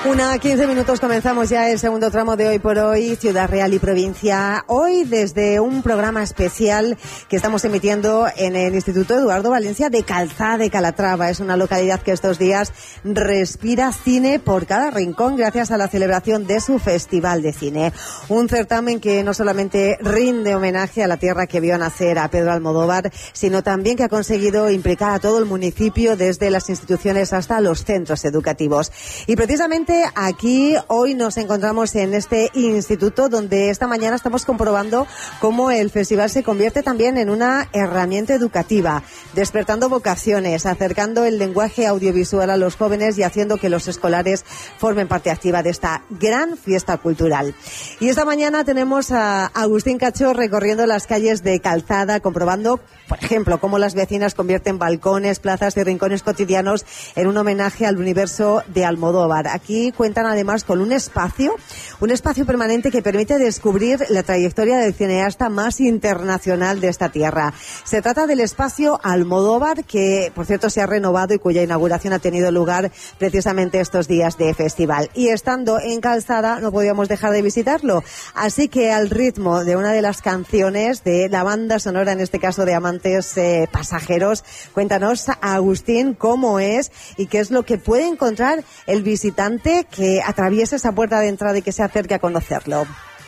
1:15 comenzamos ya el segundo tramo de Hoy por Hoy, Ciudad Real y Provincia. Hoy desde un programa especial que estamos emitiendo en el Instituto Eduardo Valencia de Calzá de Calatrava. Es una localidad que estos días respira cine por cada rincón gracias a la celebración de su Festival de Cine. Un certamen que no solamente rinde homenaje a la tierra que vio nacer a Pedro Almodóvar, sino también que ha conseguido implicar a todo el municipio desde las instituciones hasta los centros educativos. Y precisamente aquí hoy nos encontramos en este instituto donde esta mañana estamos comprobando cómo el festival se convierte también en una herramienta educativa, despertando vocaciones, acercando el lenguaje audiovisual a los jóvenes y haciendo que los escolares formen parte activa de esta gran fiesta cultural. Y esta mañana tenemos a Agustín Cacho recorriendo las calles de Calzada, comprobando, por ejemplo, cómo las vecinas convierten balcones, plazas y rincones cotidianos en un homenaje al universo de Almodóvar. Aquí cuentan además con un espacio permanente que permite descubrir la trayectoria del cineasta más internacional de esta tierra. Se trata del espacio Almodóvar, que por cierto se ha renovado y cuya inauguración ha tenido lugar precisamente estos días de festival. Y estando en Calzada no podíamos dejar de visitarlo. Así que al ritmo de una de las canciones de la banda sonora, en este caso de Amantes Pasajeros, cuéntanos, Agustín, cómo es y qué es lo que puede encontrar el visitante que atraviese esa puerta de entrada y que se acerque a conocerlo.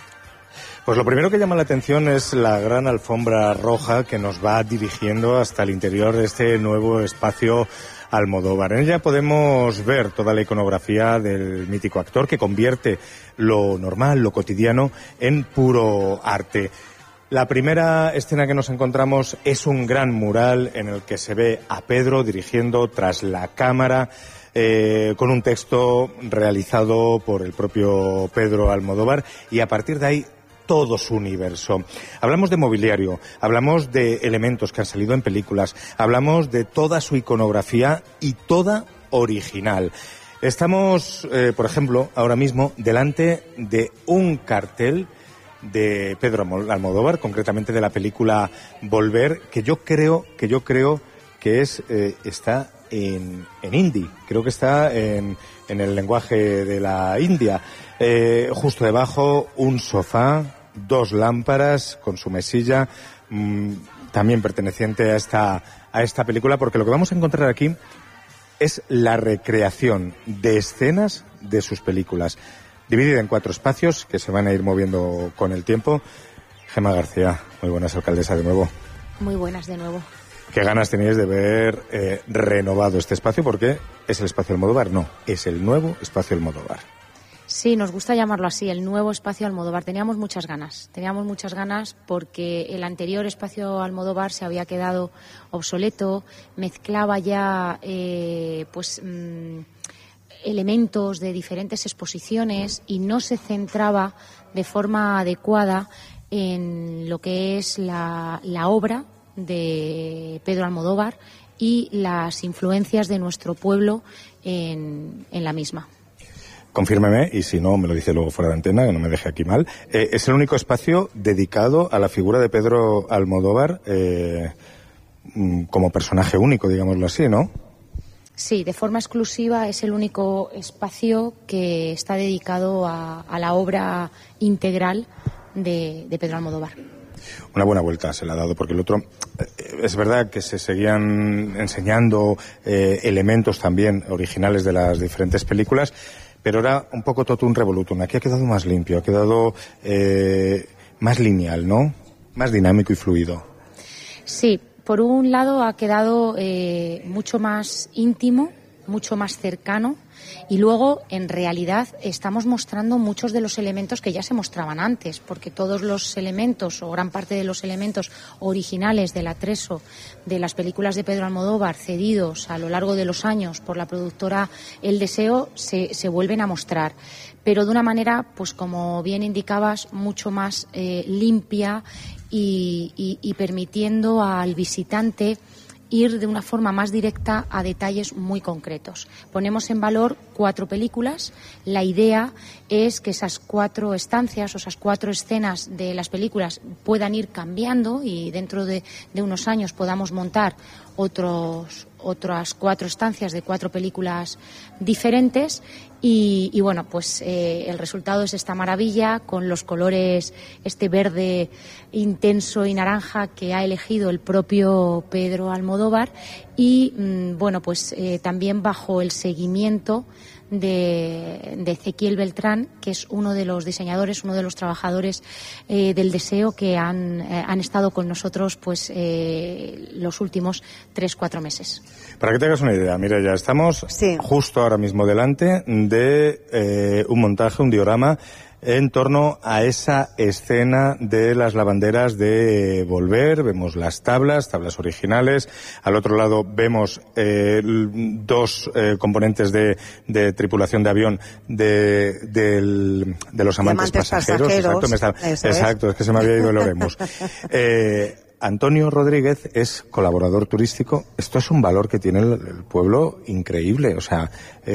Pues lo primero que llama la atención es la gran alfombra roja que nos va dirigiendo hasta el interior de este nuevo espacio Almodóvar. En ella podemos ver toda la iconografía del mítico actor que convierte lo normal, lo cotidiano, en puro arte. La primera escena que nos encontramos es un gran mural en el que se ve a Pedro dirigiendo tras la cámara, con un texto realizado por el propio Pedro Almodóvar, y a partir de ahí todo su universo. Hablamos de mobiliario, hablamos de elementos que han salido en películas, hablamos de toda su iconografía y toda original. Estamos, por ejemplo, ahora mismo delante de un cartel de Pedro Almodóvar, concretamente de la película Volver, que yo creo que está en hindi, creo que está en el lenguaje de la India. Justo debajo un sofá, dos lámparas con su mesilla, también perteneciente a esta película, porque lo que vamos a encontrar aquí es la recreación de escenas de sus películas, dividida en 4 espacios que se van a ir moviendo con el tiempo. Gemma García, muy buenas, alcaldesa, de nuevo. Muy buenas de nuevo. ¿Qué ganas teníais de ver renovado este espacio? Porque es el espacio Almodóvar, no, es el nuevo espacio Almodóvar. Sí, nos gusta llamarlo así, el nuevo espacio Almodóvar. Teníamos muchas ganas porque el anterior espacio Almodóvar se había quedado obsoleto, mezclaba ya elementos de diferentes exposiciones y no se centraba de forma adecuada en lo que es la obra de Pedro Almodóvar y las influencias de nuestro pueblo en la misma. Confírmeme, y si no me lo dice luego fuera de antena, que no me deje aquí mal. Es el único espacio dedicado a la figura de Pedro Almodóvar como personaje único, digámoslo así, ¿no? Sí, de forma exclusiva es el único espacio que está dedicado a la obra integral de Pedro Almodóvar. Una buena vuelta se le ha dado, porque el otro, es verdad que se seguían enseñando elementos también originales de las diferentes películas, pero era un poco totum revolutum. Aquí ha quedado más limpio, ha quedado más lineal, ¿no? Más dinámico y fluido. Sí, por un lado ha quedado mucho más íntimo, mucho más cercano, y luego en realidad estamos mostrando muchos de los elementos que ya se mostraban antes, porque todos los elementos o gran parte de los elementos originales del atrezo de las películas de Pedro Almodóvar cedidos a lo largo de los años por la productora El Deseo se vuelven a mostrar, pero de una manera, pues como bien indicabas, mucho más limpia y permitiendo al visitante ir de una forma más directa a detalles muy concretos. Ponemos en valor 4 películas. La idea es que esas 4 estancias o esas 4 escenas de las películas puedan ir cambiando y dentro de unos años podamos montar otras 4 estancias de 4 películas diferentes y bueno, pues el resultado es esta maravilla con los colores, este verde intenso y naranja que ha elegido el propio Pedro Almodóvar y bueno, pues también bajo el seguimiento de Ezequiel Beltrán, que es uno de los diseñadores, uno de los trabajadores del deseo que han estado con nosotros pues los últimos 3-4 meses. Para que te hagas una idea, mira, ya estamos justo ahora mismo delante de un montaje, un diorama en torno a esa escena de las lavanderas de Volver. Vemos las tablas originales. Al otro lado vemos 2 componentes de tripulación de avión de los amantes pasajeros. Exacto, es que se me había ido el Oremus. Antonio Rodríguez es colaborador turístico. Esto es un valor que tiene el pueblo increíble. O sea,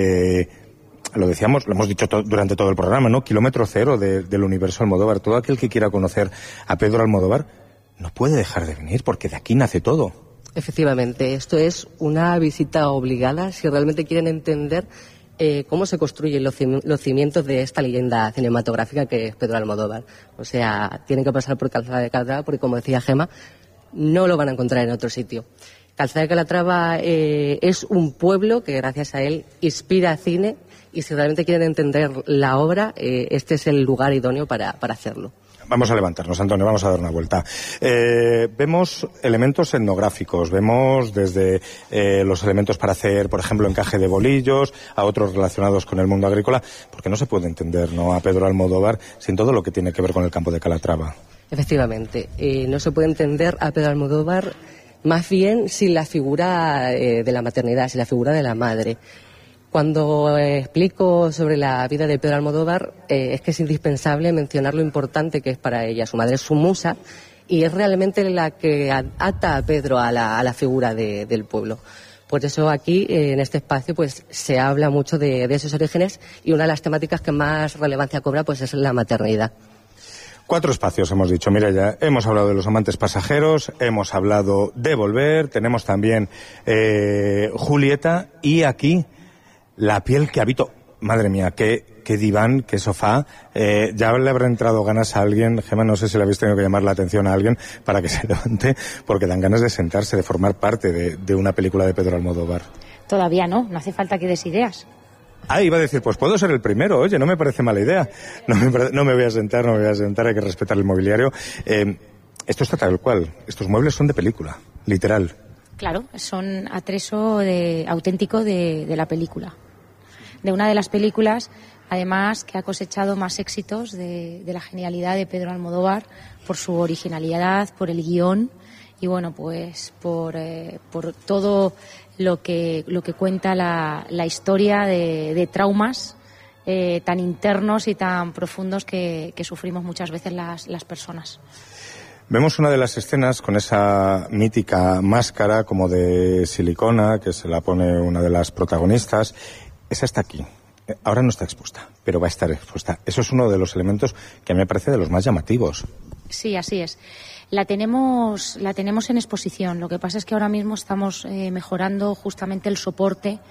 lo decíamos, lo hemos dicho durante todo el programa, ¿no? Kilómetro cero del universo Almodóvar. Todo aquel que quiera conocer a Pedro Almodóvar no puede dejar de venir porque de aquí nace todo. Efectivamente, esto es una visita obligada si realmente quieren entender cómo se construyen los cimientos de esta leyenda cinematográfica que es Pedro Almodóvar. O sea, tienen que pasar por Calzada de Calatrava porque, como decía Gema, no lo van a encontrar en otro sitio. Calzada de Calatrava es un pueblo que gracias a él inspira cine y si realmente quieren entender la obra, este es el lugar idóneo para hacerlo. Vamos a levantarnos, Antonio, vamos a dar una vuelta. Vemos elementos etnográficos, vemos desde los elementos para hacer, por ejemplo, encaje de bolillos, a otros relacionados con el mundo agrícola, porque no se puede entender, ¿no?, a Pedro Almodóvar sin todo lo que tiene que ver con el campo de Calatrava. Efectivamente, no se puede entender a Pedro Almodóvar más bien sin la figura de la maternidad, sin la figura de la madre. Cuando explico sobre la vida de Pedro Almodóvar, es que es indispensable mencionar lo importante que es para ella. Su madre es su musa y es realmente la que ata a Pedro a la figura del pueblo. Por eso aquí, en este espacio, pues se habla mucho de esos orígenes y una de las temáticas que más relevancia cobra pues es la maternidad. 4 espacios hemos dicho, mira, ya hemos hablado de los amantes pasajeros, hemos hablado de Volver, tenemos también Julieta y aquí la piel que habito. Madre mía, qué diván, qué sofá. Ya le habrá entrado ganas a alguien, Gema, no sé si le habéis tenido que llamar la atención a alguien para que se levante, porque dan ganas de sentarse, de formar parte de una película de Pedro Almodóvar. Todavía no hace falta que des ideas. Iba a decir, pues puedo ser el primero, oye, no me parece mala idea. No me voy a sentar, hay que respetar el mobiliario. Esto está tal cual, estos muebles son de película, literal. Claro, son atrezo auténtico de la película. De una de las películas, además, que ha cosechado más éxitos de la genialidad de Pedro Almodóvar por su originalidad, por el guión y bueno, pues por todo lo que cuenta la historia de traumas tan internos y tan profundos que sufrimos muchas veces las personas. Vemos una de las escenas con esa mítica máscara como de silicona que se la pone una de las protagonistas. Esa está aquí. Ahora no está expuesta, pero va a estar expuesta. Eso es uno de los elementos que a mí me parece de los más llamativos. Sí, así es. La tenemos en exposición. Lo que pasa es que ahora mismo estamos mejorando justamente el soporte